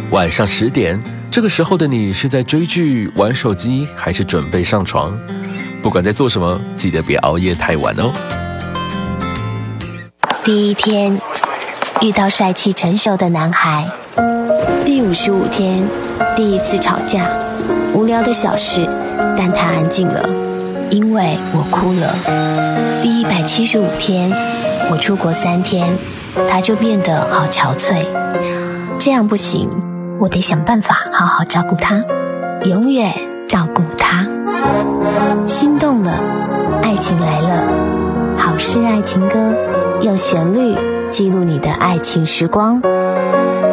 晚上10点，这个时候的你是在追剧、玩手机，还是准备上床？不管在做什么，记得别熬夜太晚哦。 第一天，遇到帅气成熟的男孩。第55天，第一次吵架，无聊的小事，但他安静了，因为我哭了。第175天，我出国3天，他就变得好憔悴。这样不行，我得想办法好好照顾他，永远照顾他。心动了，爱情来了，好事爱情歌，用旋律记录你的爱情时光。